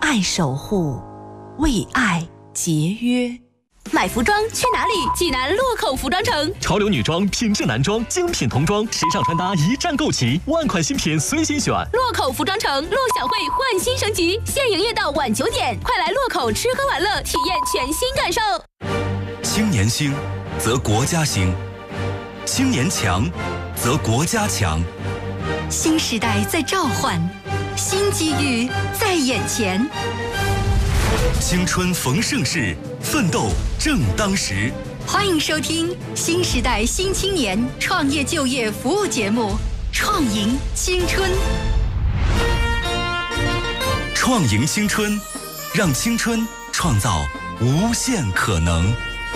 爱守护，为爱节约。买服装去哪里？济南洛口服装城， 潮流女装、品质男装、精品童装、时尚穿搭一站购齐，万款新品随心选。 洛口服装城，陆小慧焕新升级，现营业到晚9点，快来洛口吃喝玩乐，体验全新感受。 青年兴，则国家兴；青年强，则国家强。 新时代在召唤，新机遇在眼前。 青春逢盛世，奋斗正当时。 欢迎收听新时代新青年创业就业服务节目《创迎青春》。 创迎青春，让青春创造无限可能。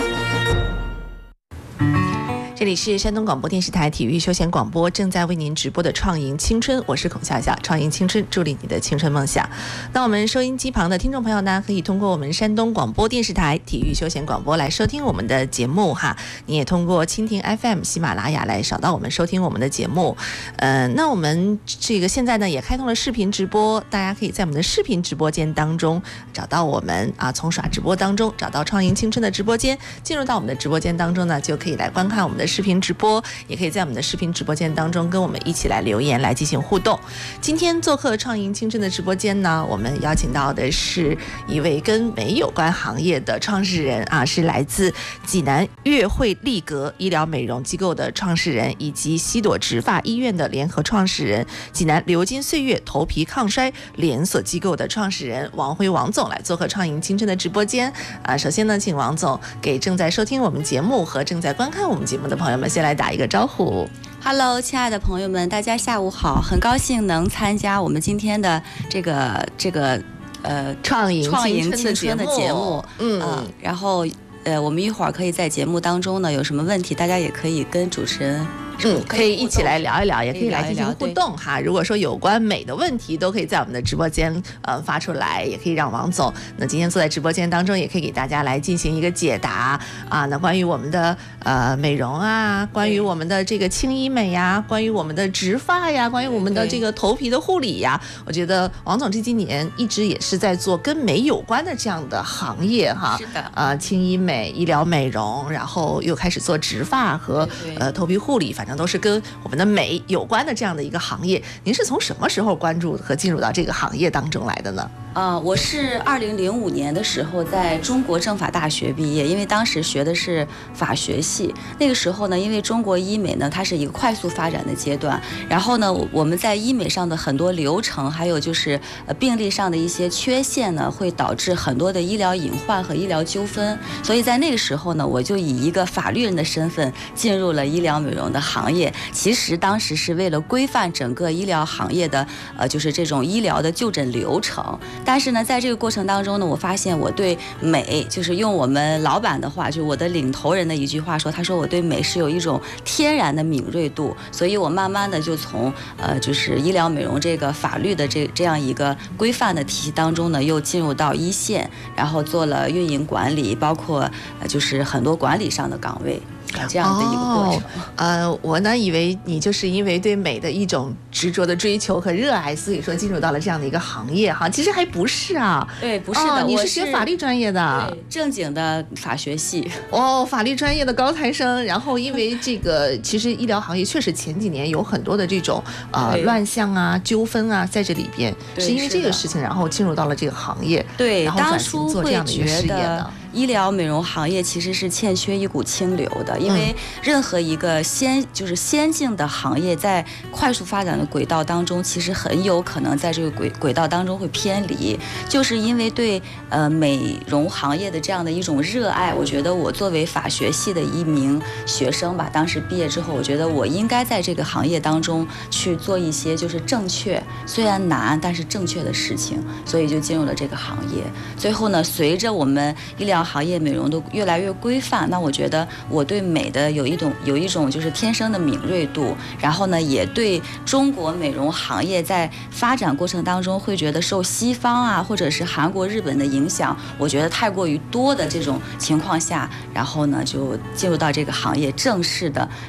这里是山东广播电视台体育休闲广播正在为您直播的创迎青春，我是孔笑笑。创迎青春，助力你的青春梦想。那我们收音机旁的听众朋友呢，可以通过我们山东广播电视台体育休闲广播来收听我们的节目哈。你也通过蜻蜓 FM、喜马拉雅来找到我们收听我们的节目。那我们这个现在呢也开通了视频直播，大家可以在我们的视频直播间当中找到我们啊，从刷直播当中找到创迎青春的直播间，进入到我们的直播间当中呢，就可以来观看我们的视频直播，也可以在我们的视频直播间当中跟我们一起来留言来进行互动。今天做客创迎青春的直播间呢，我们邀请到的是一位跟美有关行业的创始人啊，是来自济南悦慧丽格医疗美容机构的创始人，以及西朵植发医院的联合创始人，济南流金岁月头皮抗衰连锁机构的创始人王辉王总来做客创迎青春的直播间啊。首先呢，请王总给正在收听我们节目和正在观看我们节目的朋友们先来打一个招呼。 Hello， 亲爱的朋友们，大家下午好！很高兴能参加我们今天的这个创迎青春的节目。然后我们一会儿可以在节目当中呢，有什么问题，大家也可以跟主持人。 可以一起来聊一聊，也可以来进行互动哈。如果说有关美的问题，都可以在我们的直播间发出来，也可以让王总那今天坐在直播间当中，也可以给大家来进行一个解答啊。那关于我们的美容啊，关于我们的这个轻医美呀，关于我们的植发呀，关于我们的这个头皮的护理呀，我觉得王总这几年一直也是在做跟美有关的这样的行业哈。 是的， 轻医美、医疗美容，然后又开始做植发和头皮护理，反正都是跟我们的美有关的这样的一个行业。您是从什么时候关注和进入到这个行业当中来的呢？ 我是2005年的时候在中国政法大学毕业，因为当时学的是法学系。那个时候呢，因为中国医美呢，它是一个快速发展的阶段，然后呢，我们在医美上的很多流程，还有就是病例上的一些缺陷呢，会导致很多的医疗隐患和医疗纠纷。所以在那个时候呢，我就以一个法律人的身份进入了医疗美容的行业。其实当时是为了规范整个医疗行业的就是这种医疗的就诊流程。但是呢，在这个过程当中呢，我发现我对美，就是用我们老板的话，就我的领头人的一句话说，他说我对美是有一种天然的敏锐度，所以我慢慢的就从就是医疗美容这个法律的这样一个规范的体系当中呢，又进入到一线，然后做了运营管理，包括就是很多管理上的岗位。这样的一个过程。 我呢以为你就是因为对美的一种执着的追求和热爱，所以说进入到了这样的一个行业哈。其实还不是啊。 对，不是的， 你是学法律专业的， 对，正经的法学系。 法律专业的高材生。然后因为这个，其实医疗行业确实前几年有很多的这种乱象啊、纠纷啊在这里边，是因为这个事情，然后进入到了这个行业， 对， 然后转型做这样的一个事业的。 医疗美容行业其实是欠缺一股清流的，因为任何一个先进的行业在快速发展的轨道当中，其实很有可能在这个轨道当中会偏离，就是因为对美容行业的这样的一种热爱。我觉得我作为法学系的一名学生吧，当时毕业之后，我觉得我应该在这个行业当中去做一些就是正确，虽然难但是正确的事情，所以就进入了这个行业。最后呢，随着我们医疗行业美容都越来越规范，那我觉得我对美的有一种就是天生的敏锐度，然后呢，也对中国美容行业在发展过程当中会觉得受西方啊或者是韩国、日本的影响，我觉得太过于多的这种情况下，然后呢就进入到这个行业，正式的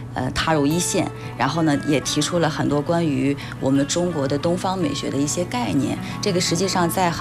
踏入一线，然后呢也提出了很多关于我们中国的东方美学的一些概念。这个实际上在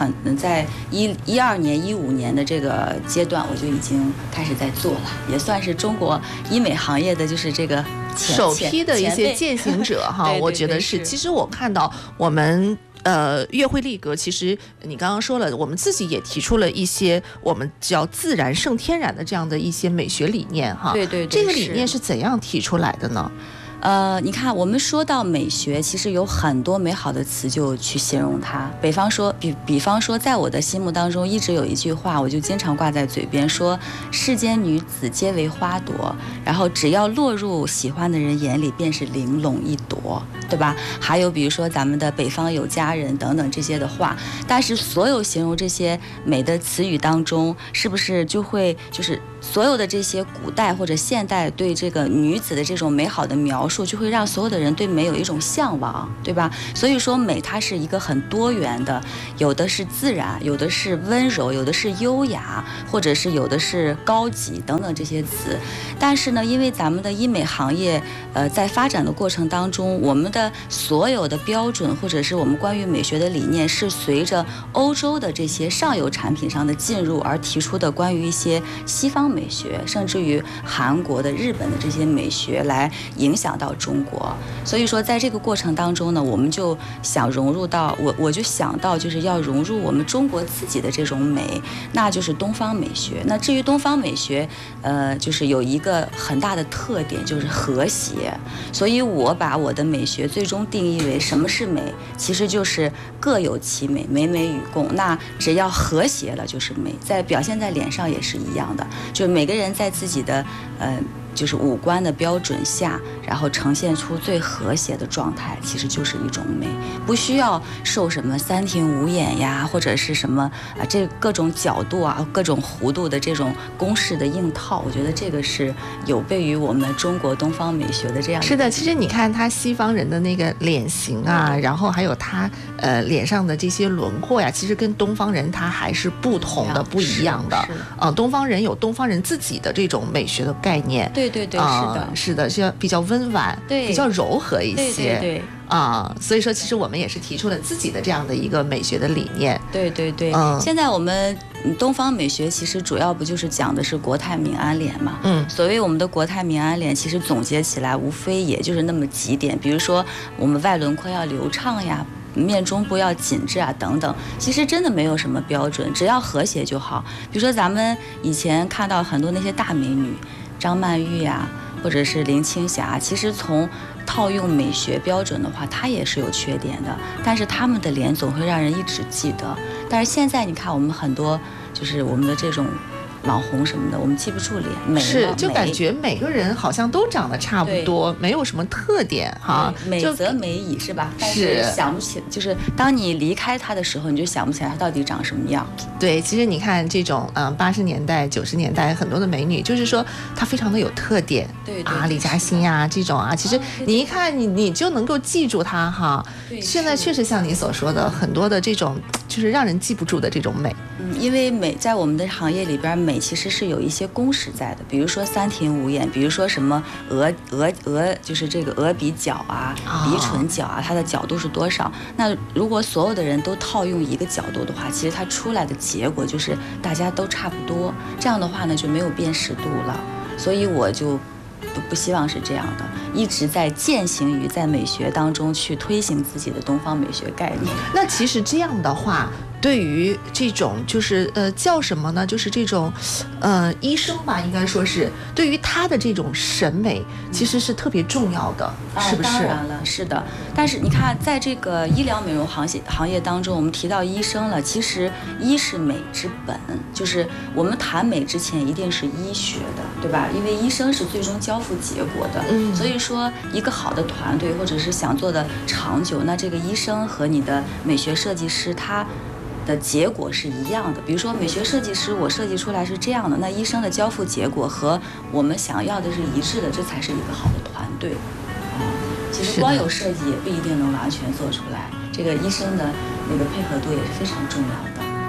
12年、15年的这个阶段，我就已经开始在做了，也算是中国医美行业的就是这个首批的一些践行者哈。我觉得是。其实我看到我们悦慧丽格，其实你刚刚说了，我们自己也提出了一些我们叫自然胜天然的这样的一些美学理念哈。 对对对， 这个理念是怎样提出来的呢？ 你看，我们说到美学，其实有很多美好的词就去形容它。比方说，在我的心目当中，一直有一句话，我就经常挂在嘴边，说世间女子皆为花朵，然后只要落入喜欢的人眼里，便是玲珑一朵，对吧？还有比如说咱们的北方有佳人等等这些的话，但是所有形容这些美的词语当中，是不是就是所有的这些古代或者现代对这个女子的这种美好的描述，就会让所有的人对美有一种向往，对吧？所以说美它是一个很多元的，有的是自然，有的是温柔，有的是优雅，或者是有的是高级等等这些词。但是呢，因为咱们的医美行业在发展的过程当中，我们的所有的标准或者是我们关于美学的理念，是随着欧洲的这些上游产品上的进入而提出的关于一些西方美学，甚至于韩国的、日本的这些美学来影响到中国。所以说在这个过程当中呢，我们就想融入到我就想到就是要融入我们中国自己的这种美，那就是东方美学。那至于东方美学就是有一个很大的特点，就是和谐。所以我把我的美学最终定义为什么是美，其实就是各有其美，美美与共。那只要和谐了就是美，在表现在脸上也是一样的，就是每个人在自己的就是五官的标准下，然后呈现出最和谐的状态，其实就是一种美，不需要受什么三庭五眼呀，或者是什么这各种角度啊、各种弧度的这种公式的硬套。我觉得这个是有悖于我们中国东方美学的这样。 是的，其实你看他西方人的那个脸型啊，然后还有他脸上的这些轮廓呀，其实跟东方人他还是不同的、不一样的。东方人有东方人自己的这种美学的概念。 对对对，是的， 是比较温婉， 对， 比较柔和一些， 对。 所以说其实我们也是提出了自己的这样的一个美学的理念。 对对对，现在我们东方美学其实主要不就是讲的是国泰民安脸嘛？所谓我们的国泰民安脸，其实总结起来无非也就是那么几点，比如说我们外轮廓要流畅呀，面中部要紧致啊等等，其实真的没有什么标准，只要和谐就好。比如说咱们以前看到很多那些大美女，张曼玉呀，或者是林青霞，其实从套用美学标准的话，它也是有缺点的，但是她们的脸总会让人一直记得。但是现在你看我们很多就是我们的这种网红什么的，我们记不住脸，美是就感觉每个人好像都长得差不多，没有什么特点哈。 美则美矣是吧？但是想不起，就是当你离开他的时候，你就想不起来他到底长什么样。 对，其实你看这种80年代、90年代很多的美女，就是说她非常的有特点。 对李嘉欣呀这种啊，其实你一看你就能够记住她哈。现在确实像你所说的，很多的这种就是让人记不住的这种美。 因为美在我们的行业里边，美其实是有一些公式在的，比如说三庭五眼，比如说什么额就是这个额比角啊，鼻唇角啊，它的角度是多少？那如果所有的人都套用一个角度的话，其实它出来的结果就是大家都差不多，这样的话呢就没有辨识度了。所以我就不希望是这样的，一直在践行于在美学当中去推行自己的东方美学概念。 那其实这样的话，对于这种就是叫什么呢？就是这种医生吧，应该说是对于他的这种审美其实是特别重要的，是不是？ 当然了，是的。但是你看，在这个医疗美容行业当中，我们提到医生了，其实医是美之本，就是我们谈美之前一定是医学的，对吧？因为医生是最终交付结果的。所以说一个好的团队或者是想做的长久，那这个医生和你的美学设计师他的结果是一样的。比如说美学设计师我设计出来是这样的，那医生的交付结果和我们想要的是一致的，这才是一个好的团队。其实光有设计也不一定能完全做出来，这个医生的那个配合度也是非常重要的。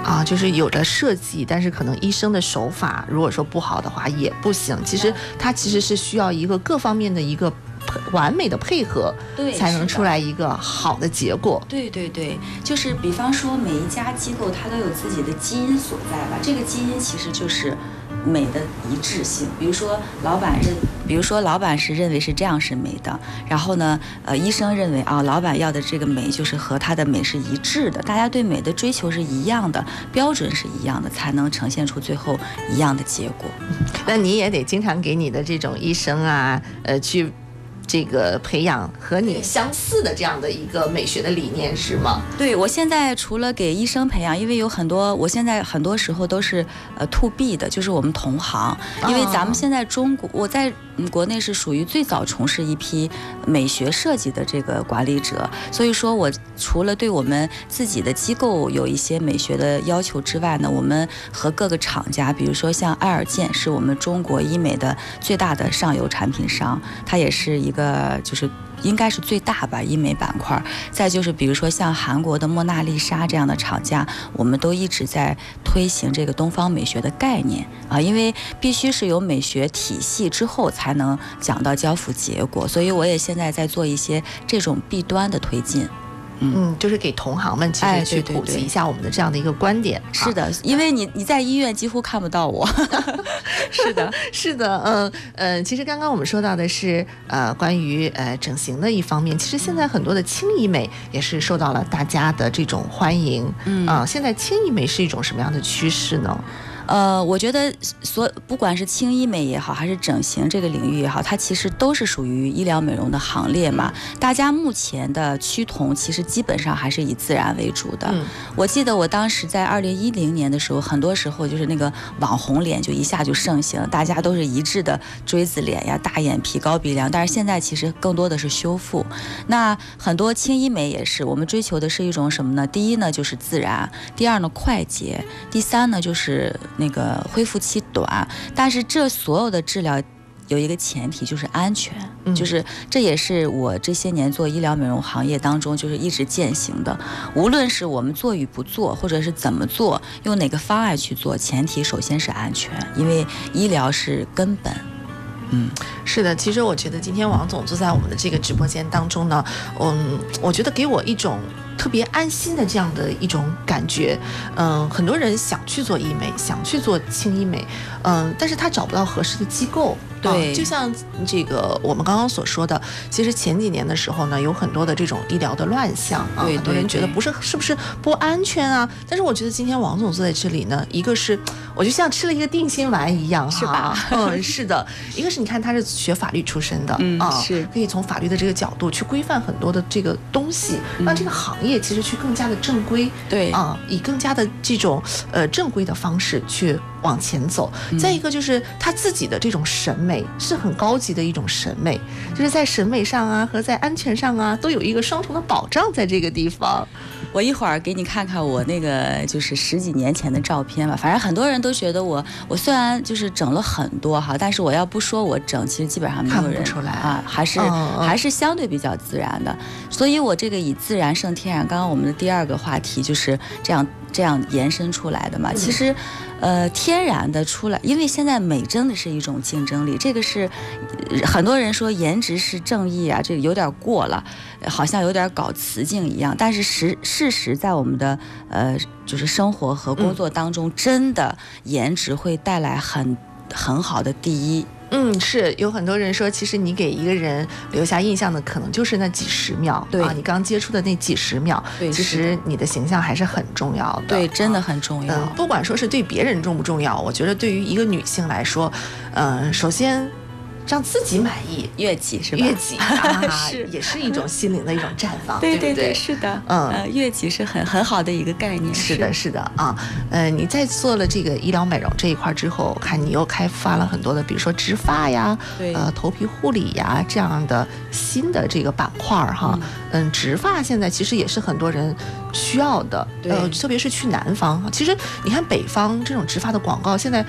啊，就是有了设计，但是可能医生的手法如果说不好的话也不行。其实它其实是需要一个各方面的一个完美的配合， 对， 才能出来一个好的结果。 对对对，就是比方说每一家机构它都有自己的基因所在吧，这个基因其实就是美的一致性。比如说老板是认为是这样是美的，然后呢，医生认为啊，老板要的这个美就是和他的美是一致的，大家对美的追求是一样的，标准是一样的，才能呈现出最后一样的结果。 那你也得经常给你的这种医生啊，去这个培养和你相似的这样的一个美学的理念，是吗？ 对，我现在除了给医生培养，因为有很多，我现在很多时候都是to B 的，就是我们同行，因为咱们现在中国，我在国内是属于最早从事一批美学设计的这个管理者，所以说我除了对我们自己的机构有一些美学的要求之外呢，我们和各个厂家，比如说像爱尔健是我们中国医美的最大的上游产品商，它也是一个就是应该是最大吧医美板块。再就是比如说像韩国的莫娜丽莎这样的厂家，我们都一直在推行这个东方美学的概念啊，因为必须是有美学体系之后才能讲到交付结果，所以我也现在在做一些这种弊端的推进。 就是给同行们其实去普及一下我们的这样的一个观点。 是的，因为你在医院几乎看不到我。是的， 是的，其实刚刚我们说到的是关于整形的一方面，其实现在很多的轻医美也是受到了大家的这种欢迎。现在轻医美是一种什么样的趋势呢？ 我觉得不管是轻医美也好，还是整形这个领域也好，它其实都是属于医疗美容的行列嘛。大家目前的趋同其实基本上还是以自然为主的。我记得我当时在2010年的时候，很多时候就是那个网红脸就一下就盛行，大家都是一致的锥子脸呀、大眼皮、高鼻梁。但是现在其实更多的是修复。那很多轻医美也是，我们追求的是一种什么呢？第一呢就是自然，第二呢快捷，第三呢就是那个恢复期短，但是这所有的治疗有一个前提就是安全，就是这也是我这些年做医疗美容行业当中就是一直践行的。无论是我们做与不做，或者是怎么做，用哪个方案去做，前提首先是安全，因为医疗是根本。 是的，其实我觉得今天王总坐在我们的这个直播间当中呢，我觉得给我一种特别安心的这样的一种感觉。很多人想去做医美，想去做轻医美，但是他找不到合适的机构。 对， 就像这个我们刚刚所说的，其实前几年的时候呢，有很多的这种医疗的乱象啊，很多人觉得是不是不安全啊？但是我觉得今天王总坐在这里呢，一个是我就像吃了一个定心丸一样， 是吧？ 是的。一个是你看他是学法律出身的， 是可以从法律的这个角度去规范很多的这个东西，让这个行业其实去更加的正规， 对以更加的这种正规的方式去往前走。再一个就是他自己的这种审美是很高级的一种审美，就是在审美上啊和在安全上啊都有一个双重的保障在这个地方。 我一会儿给你看看我那个就是10几年前的照片吧，反正很多人都觉得我虽然就是整了很多哈，但是我要不说我整，其实基本上没有人看不出来啊，还是相对比较自然的。所以我这个以自然胜天然，刚刚我们的第二个话题就是这样延伸出来的嘛。其实天然的出来，因为现在美真的是一种竞争力，这个是很多人说颜值是正义啊，这个有点过了，好像有点搞雌竞一样。但是事实在我们的就是生活和工作当中，真的颜值会带来很好的第一。 是有很多人说，其实你给一个人留下印象的可能就是那几十秒， 对你刚接触的那几十秒， 对， 其实你的形象还是很重要的， 对，真的很重要。 不管说是对别人重不重要，我觉得对于一个女性来说，首先让自己满意， 悦己是吧？ 悦己是也是一种心灵的一种绽放， 对不对？ 是的，悦己是很好的一个概念。 是的啊，你在做了这个医疗美容这一块之后，看你又开发了很多的，比如说植发呀，头皮护理呀这样的新的这个板块哈。植发现在其实也是很多人需要的，特别是去南方，其实你看北方这种植发的广告现在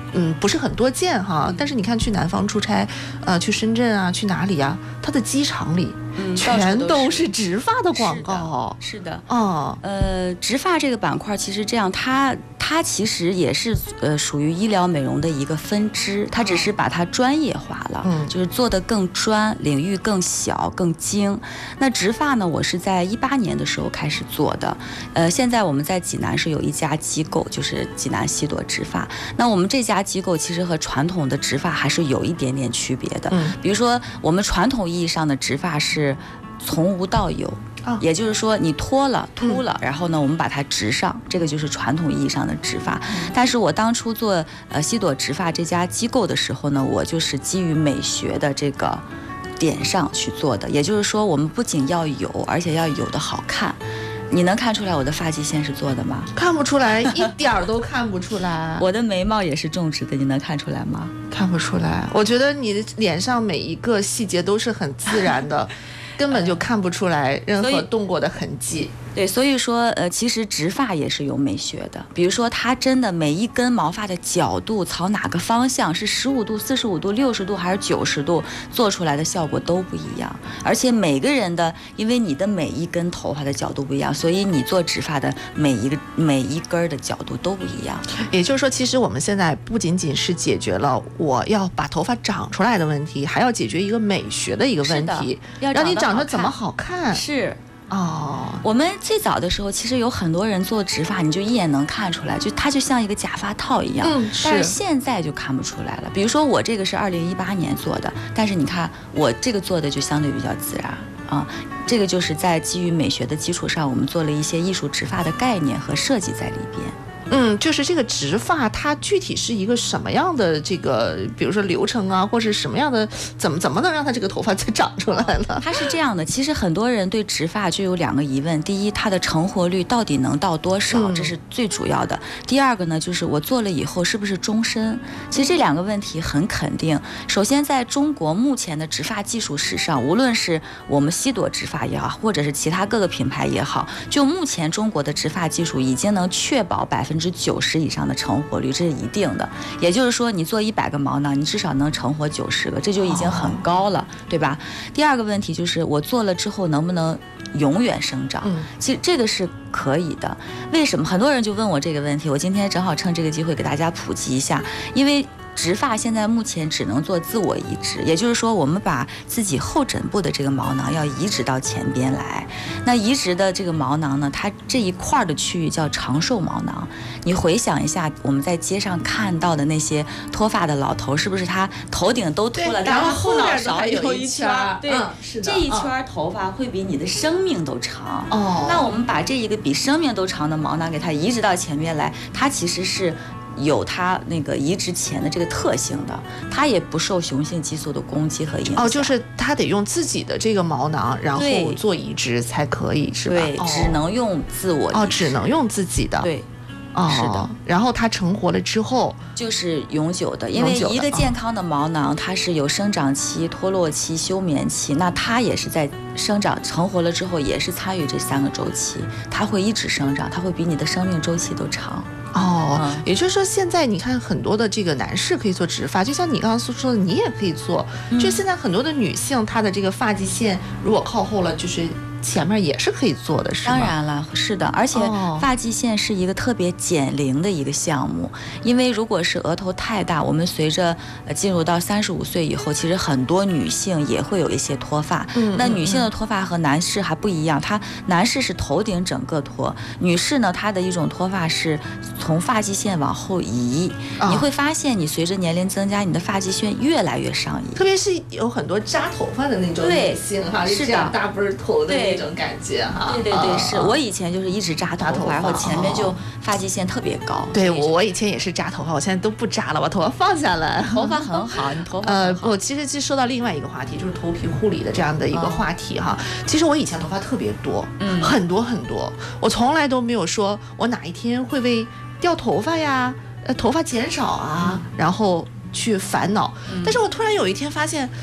不是很多见哈。但是你看去南方出差，去深圳啊，去哪里啊，它的机场里。全都是植发的广告， 是的，植发这个板块其实这样，它其实也是属于医疗美容的一个分支，它只是把它专业化了，就是做得更专，领域更小更精。那植发呢，我是在18年的时候开始做的，现在我们在济南是有一家机构，就是济南西朵植发。那我们这家机构其实和传统的植发还是有一点点区别的，比如说我们传统意义上的植发是从无到有，也就是说你秃了，然后呢我们把它植上，这个就是传统意义上的植发。但是我当初做西朵植发这家机构的时候呢，我就是基于美学的这个点上去做的，也就是说我们不仅要有，而且要有的好看。你能看出来我的发际线是做的吗？ 看不出来，一点儿都看不出来。 我的眉毛也是种植的，你能看出来吗？ 看不出来。我觉得你的脸上每一个细节都是很自然的，根本就看不出来任何动过的痕迹。 对，所以说其实植发也是有美学的，比如说它真的每一根毛发的角度朝哪个方向，是15度、45度、60度还是90度，做出来的效果都不一样。而且每个人的，因为你的每一根头发的角度不一样，所以你做植发的每一根的角度都不一样。 也就是说，其实我们现在不仅仅是解决了我要把头发长出来的问题，还要解决一个美学的一个问题，让你长得怎么好看。 是。 我们最早的时候其实有很多人做植发，你就一眼能看出来，就它就像一个假发套一样，但是现在就看不出来了。比如说我这个是2018年做的，但是你看我这个做的就相对比较自然啊，这个就是在基于美学的基础上，我们做了一些艺术植发的概念和设计在里边。 就是这个植发，它具体是一个什么样的这个，比如说流程啊，或是什么样的，怎么能让它这个头发再长出来呢？ 它是这样的，其实很多人对植发就有2个疑问：第一，它的成活率到底能到多少？这是最主要的。第二个呢，就是我做了以后是不是终身？其实这2个问题很肯定。首先，在中国目前的植发技术史上，无论是我们西朵植发也好，或者是其他各个品牌也好，就目前中国的植发技术已经能确保90%以上的成活率，这是一定的。也就是说，你做100个毛囊，你至少能成活90个，这就已经很高了，对吧？第二个问题就是我做了之后能不能永远生长？其实这个是可以的。为什么？很多人就问我这个问题，我今天正好趁这个机会给大家普及一下，因为植发现在目前只能做自我移植，也就是说我们把自己后枕部的这个毛囊要移植到前边来。那移植的这个毛囊呢，它这一块的区域叫长寿毛囊。你回想一下我们在街上看到的那些脱发的老头，是不是他头顶都秃了， 然后后脑勺有一圈，对， 是的， 这一圈头发会比你的生命都长。那我们把这一个比生命都长的毛囊给它移植到前面来，它其实是有它那个移植前的这个特性的，它也不受雄性激素的攻击和影响。 就是它得用自己的这个毛囊，然后做移植才可以，是吧？ 对，只能用自我移植。 只能用自己的。 对。 是的，然后它成活了之后就是永久的，因为一个健康的毛囊，它是有生长期、脱落期、休眠期，那它也是在生长成活了之后，也是参与这3个周期，它会一直生长，它会比你的生命周期都长。 也就是说，现在你看很多的这个男士可以做植发，就像你刚刚说的，你也可以做。就现在很多的女性，她的这个发际线如果靠后了，就是前面也是可以做的，是吗？ 当然了，是的，而且发际线是一个特别减龄的一个项目，因为如果是额头太大，我们随着进入到35岁以后，其实很多女性也会有一些脱发。那女性的脱发和男士还不一样，男士是头顶整个脱，女士呢，她的一种脱发是从发际线往后移。你会发现，你随着年龄增加，你的发际线越来越上移， 特别是有很多扎头发的那种女性哈，是这样大背头的那种感觉哈。 对，是我以前就是一直扎头发，然后前面就发际线特别高。 对，我以前也是扎头发，我现在都不扎了，把头发放下来。 头发很好，你头发很好。 我其实就说到另外一个话题，就是头皮护理的这样的一个话题哈。其实我以前头发特别多，很多很多，我从来都没有说我哪一天会为掉头发呀，头发减少啊，然后去烦恼。但是我突然有一天发现，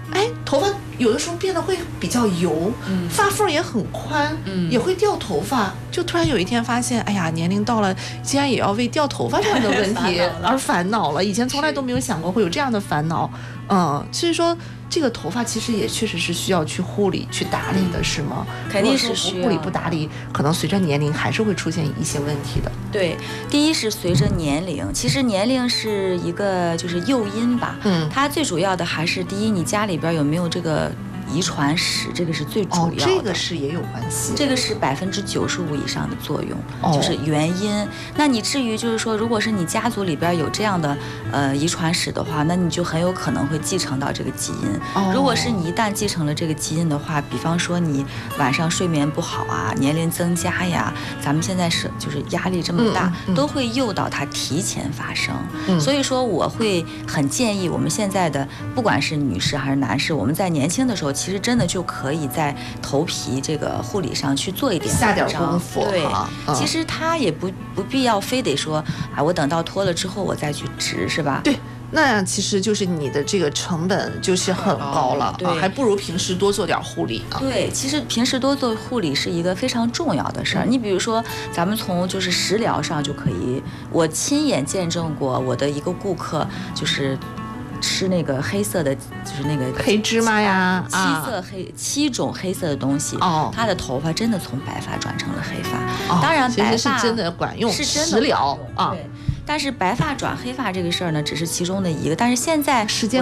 哎，头发有的时候变得会比较油，发缝也很宽，也会掉头发。就突然有一天发现，哎呀，年龄到了，竟然也要为掉头发这样的问题而烦恼了。以前从来都没有想过会有这样的烦恼。所以说这个头发其实也确实是需要去护理、去打理的，是吗？ 肯定是需要。 护理不打理，可能随着年龄还是会出现一些问题的。 对，第一是随着年龄，其实年龄是一个就是诱因吧。它最主要的还是第一，你家里边有没有这个遗传史，这个是最主要的。 这个是也有关系。 这个是95%以上的作用，就是原因。那你至于就是说，如果是你家族里边有这样的遗传史的话，那你就很有可能会继承到这个基因。如果是你一旦继承了这个基因的话，比方说你晚上睡眠不好啊，年龄增加呀，咱们现在就是压力这么大，都会诱导它提前发生。所以说我会很建议我们现在的不管是女士还是男士，我们在年轻的时候其实真的就可以在头皮这个护理上去做一点下点功夫。 对，其实它也不必要非得说啊，我等到脱了之后我再去植，是吧？ 对。那其实就是你的这个成本就是很高了，还不如平时多做点护理啊。 对，其实平时多做护理是一个非常重要的事儿。你比如说，咱们从就是食疗上就可以，我亲眼见证过我的一个顾客就是吃那个黑色的，就是那个黑芝麻呀 ，7种黑色的东西，他的头发真的从白发转成了黑发。当然，白发其实是真的管用， 是真的食疗啊。 但是白发转黑发这个事儿呢，只是其中的一个。但是现在时间